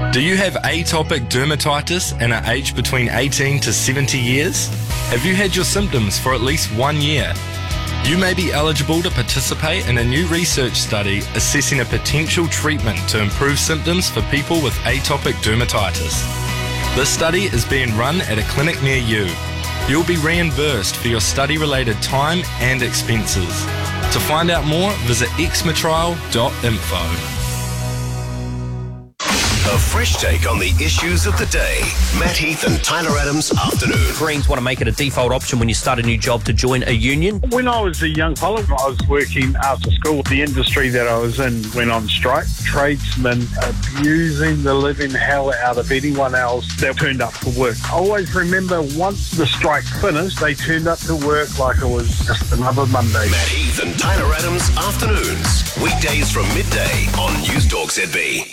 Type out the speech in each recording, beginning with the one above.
Do you have atopic dermatitis and are aged between 18 to 70 years? Have you had your symptoms for at least 1 year? You may be eligible to participate in a new research study assessing a potential treatment to improve symptoms for people with atopic dermatitis. This study is being run at a clinic near you. You'll be reimbursed for your study-related time and expenses. To find out more, visit exmatrial.info. A fresh take on the issues of the day. Matt Heath and Tyler Adams afternoon. Greens want to make it a default option when you start a new job to join a union. When I was a young fellow, I was working after school. The industry that I was in went on strike. Tradesmen abusing the living hell out of anyone else that turned up for work. I always remember once the strike finished, they turned up to work like it was just another Monday. Matt Heath and Tyler Adams afternoons. Weekdays from midday on News Talk ZB.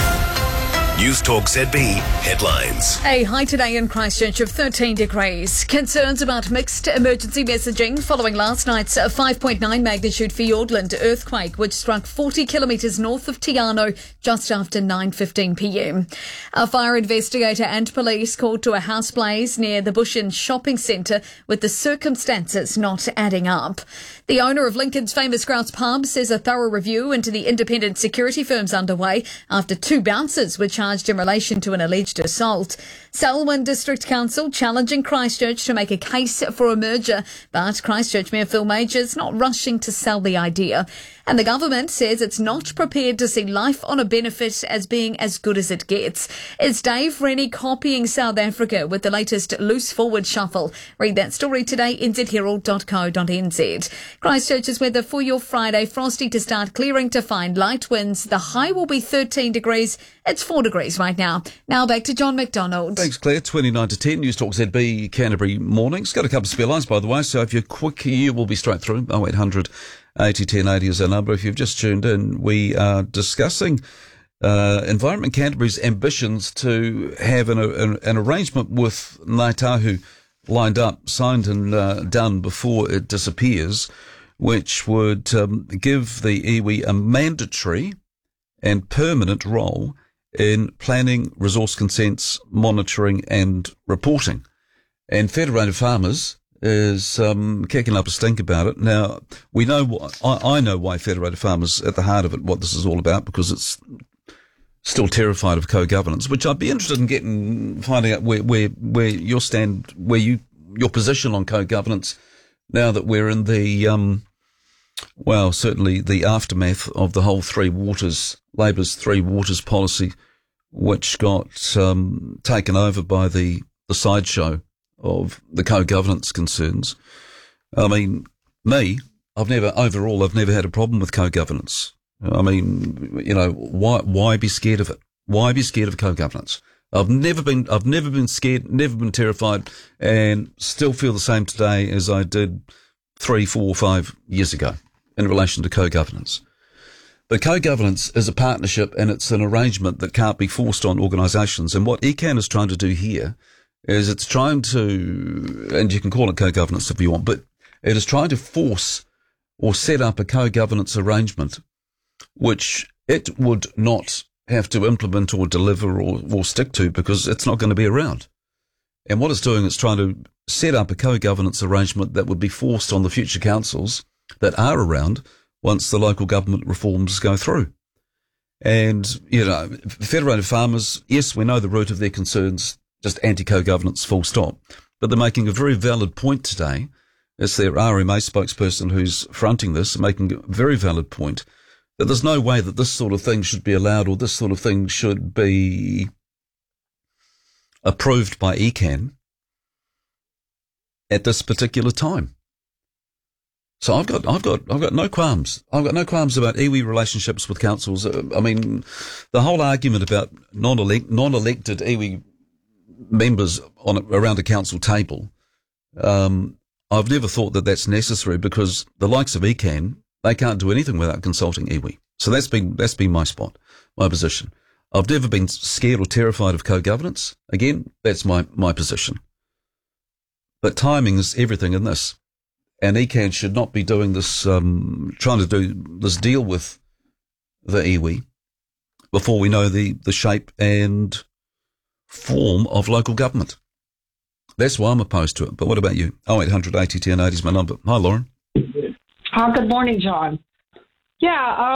News Talk ZB headlines. A high today in Christchurch of 13 degrees. Concerns about mixed emergency messaging following last night's 5.9 magnitude Fiordland earthquake, which struck 40 kilometres north of Te Anau just after 9:15 p.m. A fire investigator and police called to a house blaze near the Bush Inn shopping centre, with the circumstances not adding up. The owner of Lincoln's famous Grouse pub says a thorough review into the independent security firm's underway after 2 bouncers were charged in relation to an alleged assault. Selwyn District Council challenging Christchurch to make a case for a merger, but Christchurch Mayor Phil Major's not rushing to sell the idea. And the government says it's not prepared to see life on a benefit as being as good as it gets. Is Dave Rennie copying South Africa with the latest loose forward shuffle? Read that story today, nzherald.co.nz. Christchurch's weather for your Friday. Frosty to start, clearing to find, light winds. The high will be 13 degrees. It's 4 degrees right now. Now back to John McDonald. Thanks, Claire. 29 to 10, News Talk ZB, Canterbury mornings. Got a couple of spare lines, by the way, so if you're quick, you will be straight through. 0800 80 10 80 is our number. If you've just tuned in, we are discussing Environment Canterbury's ambitions to have an arrangement with Ngāi Tahu lined up, signed and done before it disappears, which would give the iwi a mandatory and permanent role in planning, resource consents, monitoring and reporting. And Federated Farmers is kicking up a stink about it. Now, we know I know why Federated Farmers at the heart of it, what this is all about, because it's still terrified of co-governance, which I'd be interested in finding out where your stand, your position on co-governance now that we're in the certainly the aftermath of the whole Three Waters, Labour's Three Waters policy, which got taken over by the sideshow of the co-governance concerns. I mean, I've never had a problem with co-governance. I mean, you know, why be scared of it? Why be scared of co-governance? I've never been scared, never been terrified, and still feel the same today as I did 3, 4, 5 years ago in relation to co-governance. But co-governance is a partnership, and it's an arrangement that can't be forced on organisations. And what ECAN is trying to do here is it's trying to, and you can call it co-governance if you want, but it is trying to force or set up a co-governance arrangement which it would not have to implement or deliver or stick to, because it's not going to be around. And what it's doing is trying to set up a co-governance arrangement that would be forced on the future councils that are around once the local government reforms go through. And, you know, Federated Farmers, yes, we know the root of their concerns, just anti-co-governance, full stop. But they're making a very valid point today. It's their RMA spokesperson who's fronting this, making a very valid point that there's no way that this sort of thing should be allowed, or this sort of thing should be approved by ECAN at this particular time. So I've got no qualms. I've got no qualms about iwi relationships with councils. I mean, the whole argument about non-elected iwi members around a council table, I've never thought that that's necessary, because the likes of ECAN, they can't do anything without consulting iwi. So that's been my spot, my position. I've never been scared or terrified of co-governance. Again, that's my position. But timing is everything in this. And ECAN should not be doing this, trying to do this deal with the iwi before we know the shape and form of local government. That's why I'm opposed to it. But what about you? 0800 80 10 80 is my number. Hi, Lauren. Good morning, John. Yeah,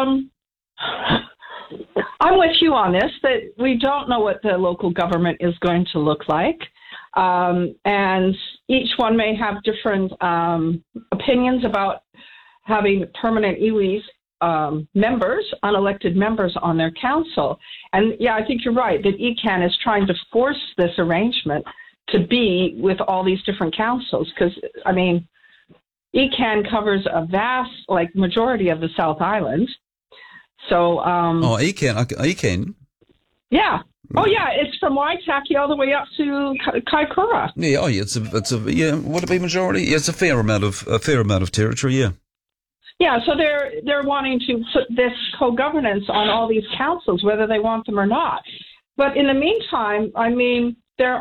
I'm with you on this, that we don't know what the local government is going to look like. And each one may have different opinions about having permanent iwi's members, unelected members on their council. And yeah, I think you're right that ECAN is trying to force this arrangement to be with all these different councils because, I mean, ECAN covers a vast, majority of the South Island. So, ECAN. Yeah. Oh, yeah. It's from Waitaki all the way up to Kaikoura. Yeah. Oh, yeah. It's a would it be majority? Yeah, it's a fair amount of territory. Yeah. Yeah. So they're wanting to put this co-governance on all these councils, whether they want them or not. But in the meantime, I mean,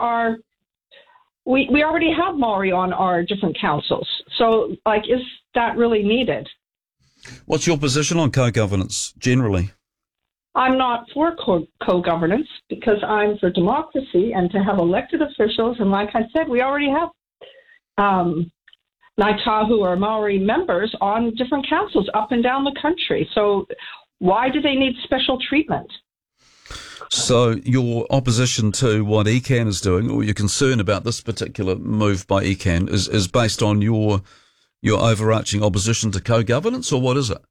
we already have Maori on our different councils. So, is that really needed? What's your position on co-governance generally? I'm not for co-governance because I'm for democracy and to have elected officials. And like I said, we already have Ngāi Tahu or Maori members on different councils up and down the country. So why do they need special treatment? So your opposition to what ECAN is doing, or your concern about this particular move by ECAN, is based on your overarching opposition to co-governance, or what is it?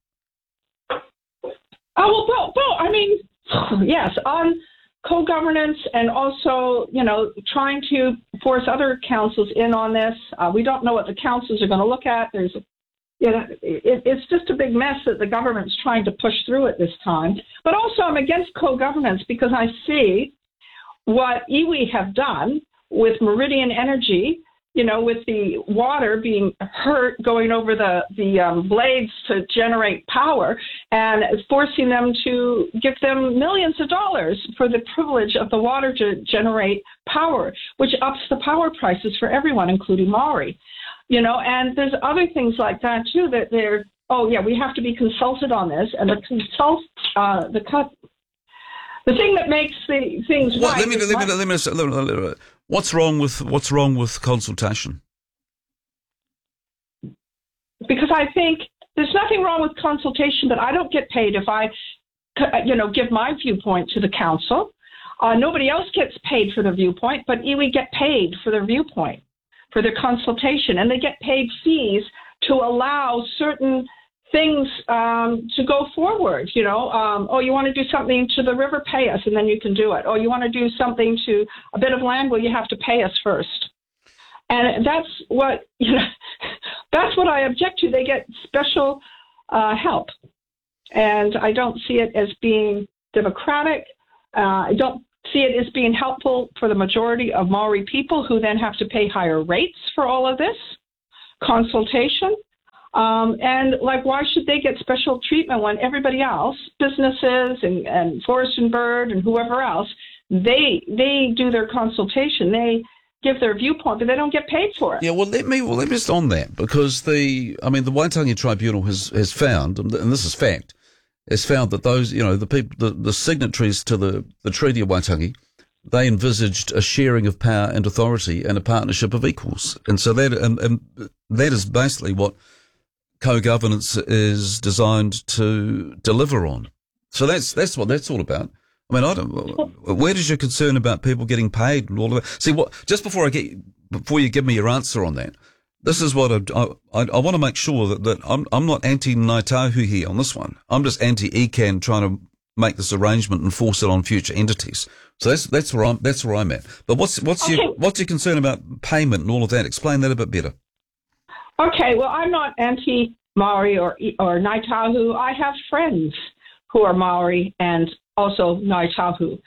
Well, I mean, yes, on co-governance and also, trying to force other councils in on this. We don't know what the councils are going to look at. It's just a big mess that the government's trying to push through at this time. But also I'm against co-governance because I see what iwi have done with Meridian Energy, with the water being hurt going over the blades to generate power and forcing them to give them millions of dollars for the privilege of the water to generate power, which ups the power prices for everyone, including Maori. And there's other things like that too that we have to be consulted on this, and the thing that makes the things right. Let me. What's wrong with consultation? Because I think there's nothing wrong with consultation, but I don't get paid if I, give my viewpoint to the council. Nobody else gets paid for their viewpoint, but iwi get paid for their viewpoint, for their consultation, and they get paid fees to allow certain things to go forward. You want to do something to the river, pay us, and then you can do it. You want to do something to a bit of land, well, you have to pay us first. And that's what that's what I object to. They get special help, and I don't see it as being democratic. I don't see it as being helpful for the majority of Maori people, who then have to pay higher rates for all of this consultation. And why should they get special treatment when everybody else, businesses and Forest and Bird and whoever else, they do their consultation, they give their viewpoint, but they don't get paid for it. Yeah, let me just on that, because the Waitangi Tribunal has found, and this is fact, has found that those, the people, the signatories to the Treaty of Waitangi, they envisaged a sharing of power and authority and a partnership of equals, and so that is basically what co-governance is designed to deliver on. So that's what that's all about. I mean, where does your concern about people getting paid and all of that? See, just before you give me your answer on that, this is what I want to make sure that I'm not anti-Ngāi Tahu here on this one. I'm just anti-ECAN trying to make this arrangement and force it on future entities. So that's where I'm at. But what's your concern about payment and all of that? Explain that a bit better. Okay, well, I'm not anti-Maori or Ngāi Tahu. I have friends who are Maori and also Ngāi Tahu.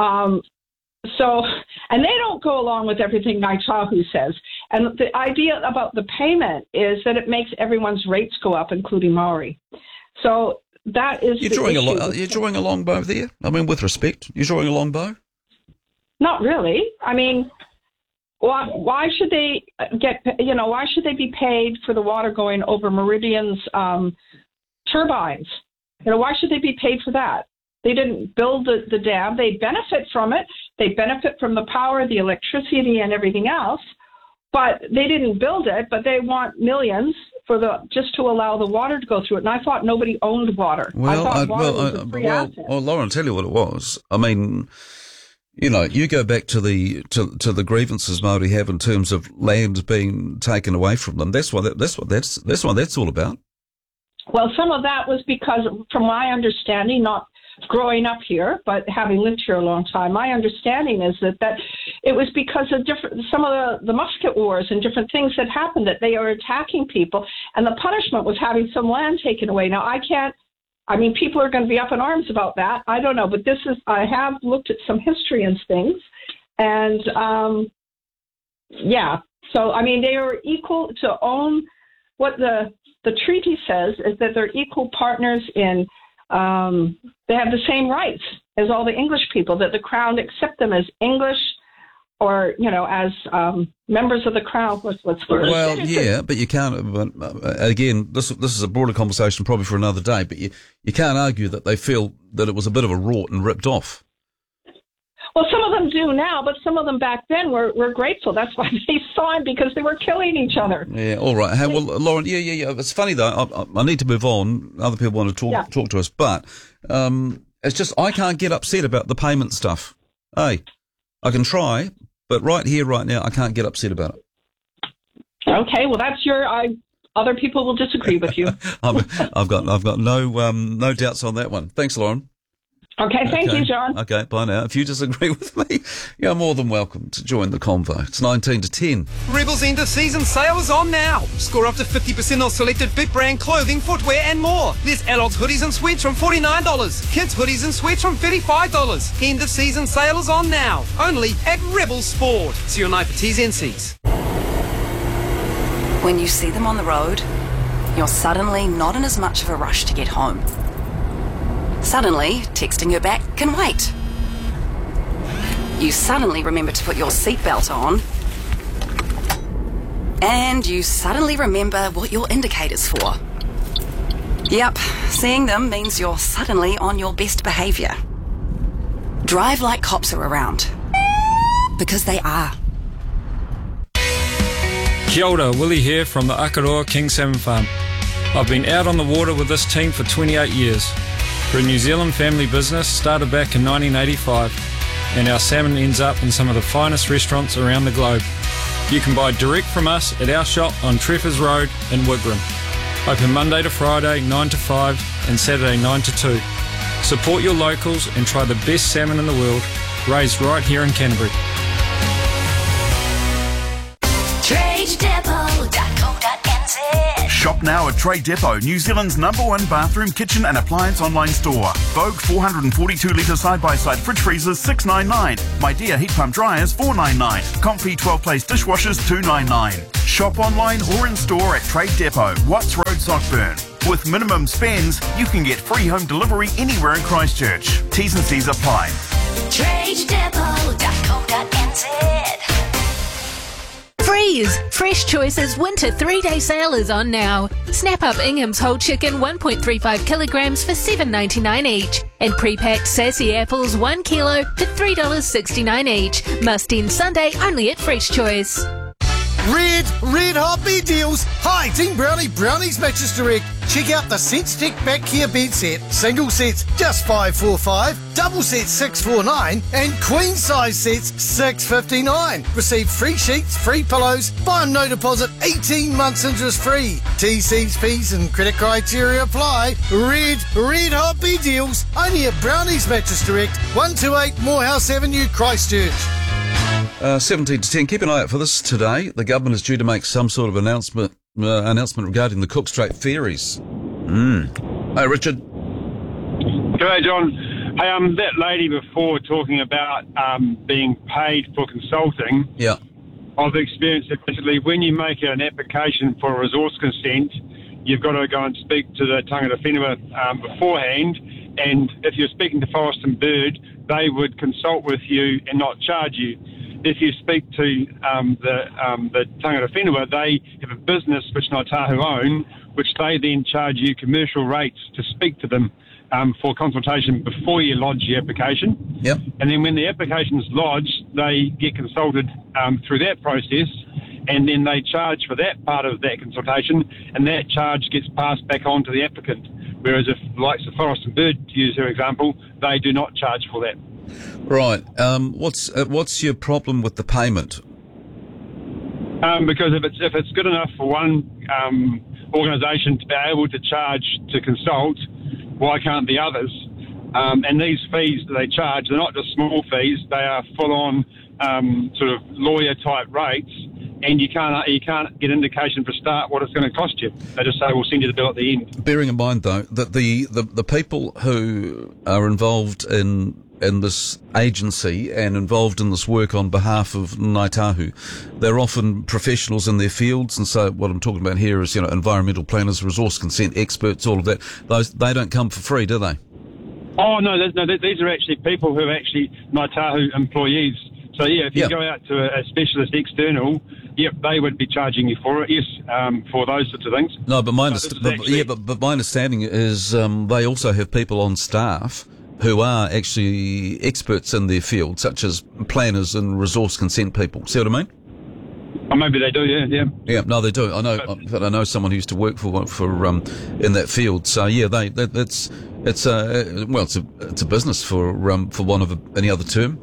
And they don't go along with everything Ngāi Tahu says. And the idea about the payment is that it makes everyone's rates go up, including Maori. So that is you're drawing a long bow there? I mean, with respect, you're drawing a long bow? Not really. I mean, why should they why should they be paid for the water going over Meridian's turbines? Why should they be paid for that? They didn't build the dam. They benefit from it. They benefit from the power, the electricity, and everything else. But they didn't build it, but they want millions just to allow the water to go through it. And I thought nobody owned water. Well, I thought water was a free asset. Well, Lauren, I'll tell you what it was. I mean, you know, you go back to the grievances Māori have in terms of land being taken away from them. That's what that's all about. Well, some of that was because, from my understanding, not growing up here, but having lived here a long time, my understanding is that it was because of some of the musket wars and different things that happened, that they are attacking people, and the punishment was having some land taken away. Now, people are going to be up in arms about that. I don't know, but I have looked at some history and things, and so, I mean, they are equal to own. What the treaty says is that they're equal partners in, they have the same rights as all the English people, that the Crown accept them as English or, as members of the Crown. What's the word? Well, yeah, but you can't, again, this is a broader conversation probably for another day, but you can't argue that they feel that it was a bit of a rort and ripped off. Well, some of them do now, but some of them back then were grateful. That's why they signed, because they were killing each other. Yeah, all right. Hey, well, Lauren, yeah. It's funny, though. I need to move on. Other people want to talk to us. But it's just I can't get upset about the payment stuff. Hey, I can try, but right here, right now, I can't get upset about it. Okay, well, that's other people will disagree with you. I've got no doubts on that one. Thanks, Lauren. Okay, thank you, John. Okay, bye now. If you disagree with me, you're more than welcome to join the convo. It's 19 to 10. Rebel's end of season sale is on now. Score up to 50% off selected big brand clothing, footwear and more. There's adults hoodies and sweats from $49. Kids hoodies and sweats from $35. End of season sale is on now. Only at Rebel Sport. See your night for T's and C's. When you see them on the road, you're suddenly not in as much of a rush to get home. Suddenly, texting her back can wait. You suddenly remember to put your seatbelt on. And you suddenly remember what your indicator's for. Yep, seeing them means you're suddenly on your best behaviour. Drive like cops are around. Because they are. Kia ora, Willie here from the Akaroa King Salmon Farm. I've been out on the water with this team for 28 years. We're a New Zealand family business started back in 1985, and our salmon ends up in some of the finest restaurants around the globe. You can buy direct from us at our shop on Treffers Road in Wigram. Open Monday to Friday 9 to 5 and Saturday 9 to 2. Support your locals and try the best salmon in the world, raised right here in Canterbury. Shop now at Trade Depot, New Zealand's #1 bathroom, kitchen and appliance online store. Vogue 442 litre side-by-side fridge freezers $699. My Dear heat pump dryers $499. Comfy 12-place dishwashers $299. Shop online or in store at Trade Depot, Watts Road, Sockburn. With minimum spends, you can get free home delivery anywhere in Christchurch. T's and C's apply. TradeDepot.co.nz. Freeze! Fresh Choice's winter 3-day sale is on now. Snap up Ingham's whole chicken 1.35 kilograms for $7.99 each. And pre-packed sassy apples 1 kilo for $3.69 each. Must end Sunday only at Fresh Choice. Red hot bed deals. Hi, Team Brownie, Brownie's Mattress Direct. Check out the SenseTech Back Care bed set. Single sets just $545, double sets $649, and queen size sets $659. Receive free sheets, free pillows, buy on no deposit, 18 months interest free. TC's, P's and credit criteria apply. Red hot bed deals. Only at Brownie's Mattress Direct, 128 Morehouse Avenue, Christchurch. 17 to 10. Keep an eye out for this today. The government is due to make some sort of announcement regarding the Cook Strait ferries. Hey, Richard. G'day, John. Hey, that lady before talking about being paid for consulting. Yeah. I've experienced it basically when you make an application for a resource consent, you've got to go and speak to the tangata whenua beforehand, and if you're speaking to Forest and Bird, they would consult with you and not charge you. If you speak to the tangata whenua, they have a business which Ngāi Tahu own, which they then charge you commercial rates to speak to them. for consultation before you lodge your application. Yep. And then when the application's lodged, they get consulted through that process, and then they charge for that part of that consultation, and that charge gets passed back on to the applicant. Whereas if, like the Forest and Bird, to use their example, they do not charge for that. Right. What's your problem with the payment? Because if it's good enough for one organisation to be able to charge to consult, why can't the others? And these fees that they charge, they're not just small fees; they are full-on sort of lawyer-type rates, and you can't get indication for a start what it's going to cost you. They just say we'll send you the bill at the end. Bearing in mind, though, that the people who are involved in this agency and involved in this work on behalf of Ngāi Tahu, they're often professionals in their fields, and so what I'm talking about here is, environmental planners, resource consent experts, all of that. They don't come for free, do they? Oh, no, these are actually people who are actually Ngāi Tahu employees. So, if you go out to a specialist external, they would be charging you for it, yes, for those sorts of things. No, but my understanding is they also have people on staff who are actually experts in their field, such as planners and resource consent people. See what I mean? Oh, maybe they do, yeah. Yeah, no, they do. I know someone who used to work for in that field. So it's a business for want of any other term.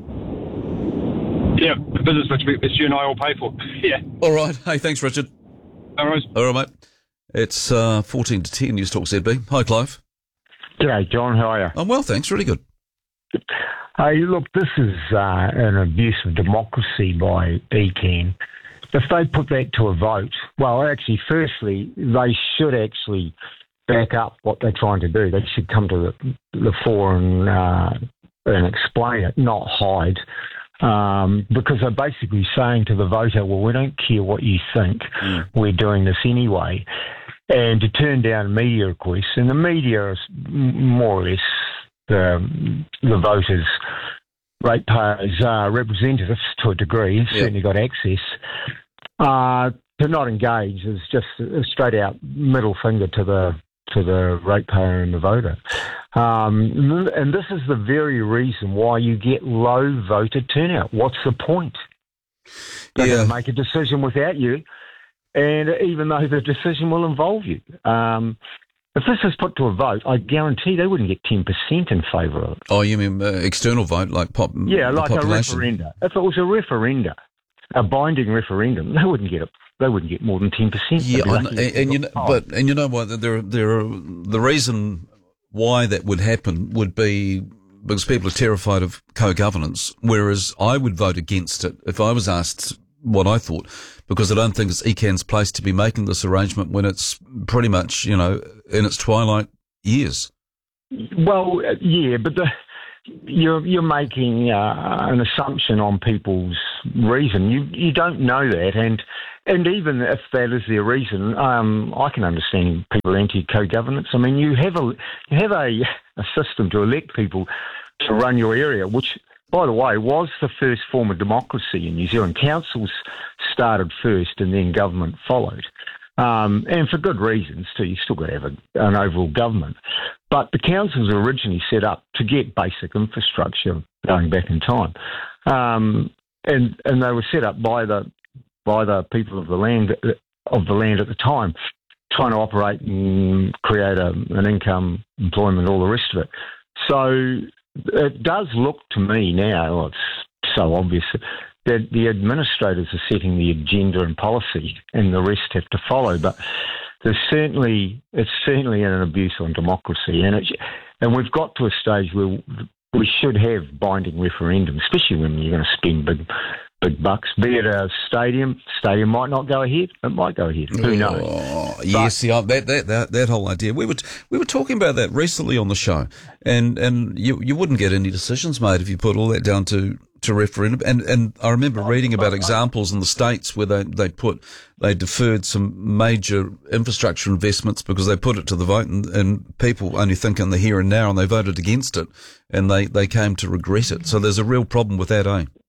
Yeah, the business which you and I all pay for. Yeah. All right. Hey, thanks, Richard. No worries. All right, mate. It's 14 to 10. News Talk ZB. Hi, Clive. G'day, John. How are you? I'm well, thanks. Really good. Hey, look, this is an abuse of democracy by ECAN. If they put that to a vote, well, actually, firstly, they should actually back up what they're trying to do. They should come to the fore and explain it, not hide. Because they're basically saying to the voter, well, we don't care what you think, we're doing this anyway. And to turn down media requests, and the media is more or less the voters, ratepayers, representatives to a degree, certainly got access, to not engage is just a straight out middle finger to the ratepayer and the voter. And this is the very reason why you get low voter turnout. What's the point? They're going to make a decision without you, and even though the decision will involve you. If this is put to a vote, I guarantee they wouldn't get 10% in favour of it. Oh, you mean external vote, like like a referenda. If it was a referenda, a binding referendum, they wouldn't get it. They wouldn't get more than 10%. Yeah, and you know what? The reason why that would happen would be because people are terrified of co-governance, whereas I would vote against it if I was asked what I thought, because I don't think it's ECAN's place to be making this arrangement when it's pretty much, in its twilight years. Well, yeah, but you're making an assumption on people's reason. You don't know that, and even if that is their reason, I can understand people anti-co-governance. I mean, you have a system to elect people to run your area, which, by the way, was the first form of democracy in New Zealand. Councils started first and then government followed. And for good reasons, too. You still got to have an overall government. But the councils were originally set up to get basic infrastructure going back in time. And they were set up by the people of the land at the time, trying to operate and create an income, employment, all the rest of it. So it does look to me now, well, it's so obvious, that the administrators are setting the agenda and policy, and the rest have to follow. But it's certainly an abuse on democracy, and we've got to a stage where we should have binding referendums, especially when you're going to spend big bucks. Be it a stadium might not go ahead. It might go ahead. Who knows? Oh, yes, that whole idea. We were talking about that recently on the show, and you wouldn't get any decisions made if you put all that down to referendum. And I remember reading about examples in the States where they deferred some major infrastructure investments because they put it to the vote, and people only think in the here and now, and they voted against it, and they came to regret it. So there's a real problem with that, eh?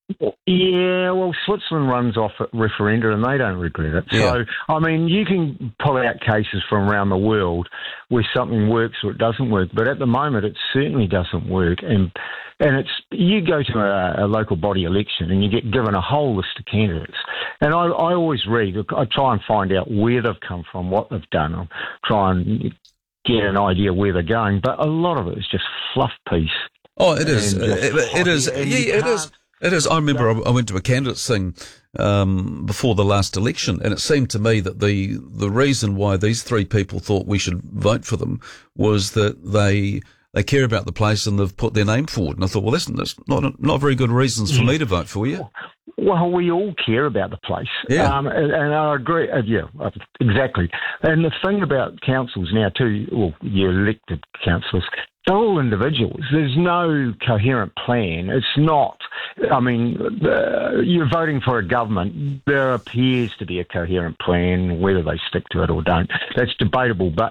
Yeah, well, Switzerland runs off at referenda and they don't regret it. Yeah. So, I mean, you can pull out cases from around the world where something works or it doesn't work, but at the moment it certainly doesn't work. And it's, you go to a local body election and you get given a whole list of candidates. And I always read, I try and find out where they've come from, what they've done, I'll try and get an idea where they're going. But a lot of it is just fluff piece. Oh, it is. It is. Yeah, it is. It is. I remember I went to a candidates thing before the last election, and it seemed to me that the reason why these three people thought we should vote for them was that they care about the place and they've put their name forward. And I thought, well, that's not very good reasons for me to vote for you. Well, we all care about the place. Yeah. And I agree. Yeah, exactly. And the thing about councils now too, well, your elected councillors, they're all individuals. There's no coherent plan. It's not, I mean, you're voting for a government. There appears to be a coherent plan. Whether they stick to it or don't, that's debatable. But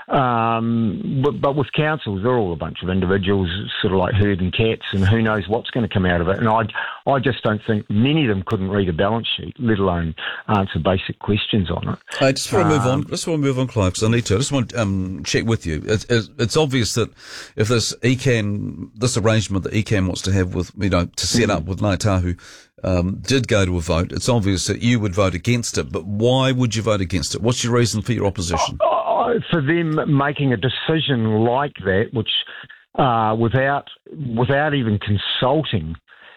with councils, they're all a bunch of individuals, sort of like herding cats, and who knows what's going to come out of it. And I just don't think many of them couldn't read a balance sheet, let alone answer basic questions on it. I just want to move on, Clive, because I need to. I just want to check with you. It's obvious that if this arrangement that ECAN wants to have with, to set up with Ngāi Tahu, did go to a vote, it's obvious that you would vote against it. But why would you vote against it? What's your reason for your opposition? For them making a decision like that, which without even consulting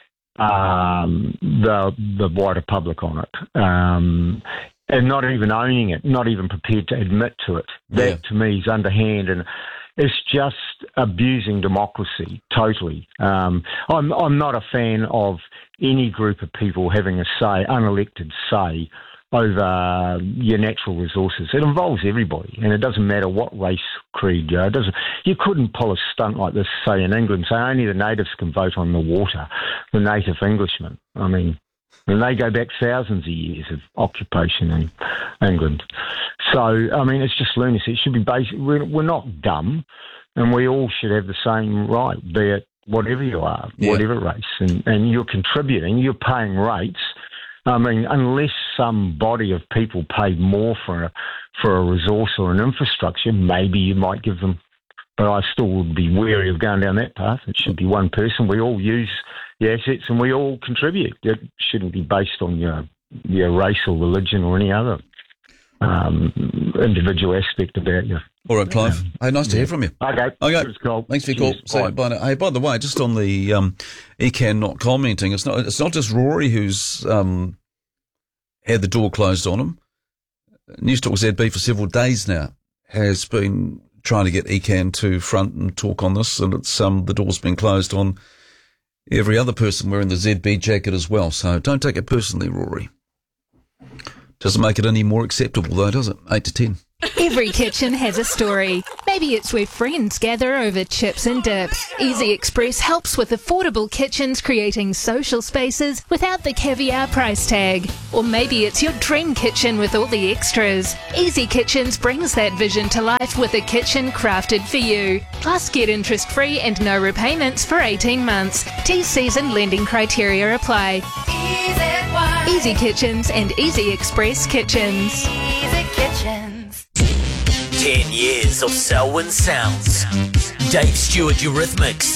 the wider public on it, and not even owning it, not even prepared to admit to it, that to me is underhand, and it's just abusing democracy totally. I'm not a fan of any group of people having a say, unelected say, over your natural resources. It involves everybody, and it doesn't matter what race, creed you are. You couldn't pull a stunt like this, say, in England, say only the natives can vote on the water, the native Englishmen. I mean, and they go back thousands of years of occupation in England. So, I mean, it's just lunacy. It should be basic. We're not dumb, and we all should have the same right, be it whatever you are, whatever race, and you're contributing, you're paying rates. I mean, unless some body of people paid more for a resource or an infrastructure, maybe you might give them. But I still would be wary of going down that path. It should be one person. We all use the assets and we all contribute. It shouldn't be based on your race or religion or any other individual aspect about you. All right, Clive. Hey, nice to hear from you. Okay. Thanks for your call. See you. Bye now. Hey, by the way, just on the ECAN not commenting, it's not just Rory who's had the door closed on him. Newstalk ZB for several days now has been trying to get ECAN to front and talk on this, and it's the door's been closed on every other person wearing the ZB jacket as well. So don't take it personally, Rory. Doesn't make it any more acceptable though, does it? 8 to 10. Every kitchen has a story. Maybe it's where friends gather over chips and dip. Easy Express helps with affordable kitchens, creating social spaces without the caviar price tag. Or maybe it's your dream kitchen with all the extras. Easy Kitchens brings that vision to life with a kitchen crafted for you. Plus, get interest-free and no repayments for 18 months. T-season lending criteria apply. Easy Kitchens and Easy Express Kitchens. Easy Kitchens. 10 years of Selwyn sounds. Dave Stewart Eurythmics.